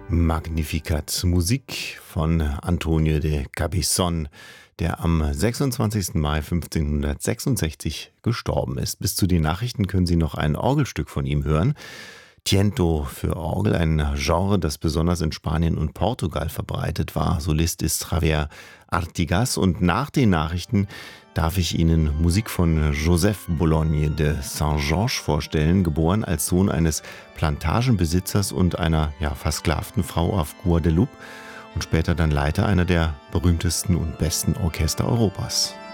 Magnificat, Musik von Antonio de Cabezón, der am 26. Mai 1566 gestorben ist. Bis zu den Nachrichten können Sie noch ein Orgelstück von ihm hören. Tiento für Orgel, ein Genre, das besonders in Spanien und Portugal verbreitet war. Solist ist Javier Artigas und nach den Nachrichten darf ich Ihnen Musik von Joseph Bologne de Saint-Georges vorstellen, geboren als Sohn eines Plantagenbesitzers und einer versklavten Frau auf Guadeloupe und später dann Leiter einer der berühmtesten und besten Orchester Europas.